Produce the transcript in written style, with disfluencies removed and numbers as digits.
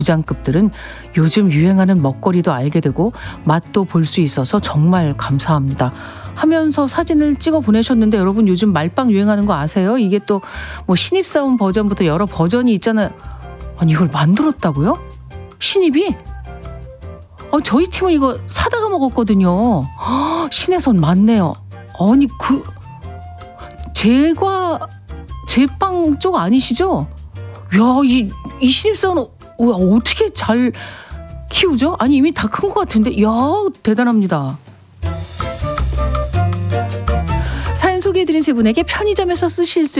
부장급들은 요즘 유행하는 먹거리도 알게 되고 맛도 볼 수 있어서 정말 감사합니다. 하면서 사진을 찍어 보내셨는데 여러분 요즘 말빵 유행하는 거 아세요? 이게 또 뭐 신입사원 버전부터 여러 버전이 있잖아요. 아니 이걸 만들었다고요? 신입이? 저희 팀은 이거 사다가 먹었거든요. 신의 손 맞네요. 아니 그 제빵 쪽 아니시죠? 야, 이 신입사원은 어떻게 잘 키우죠? 아니 이미 다 큰 것 같은데, 야 대단합니다. 사연 소개해드린 세 분에게 편의점에서 쓰실 수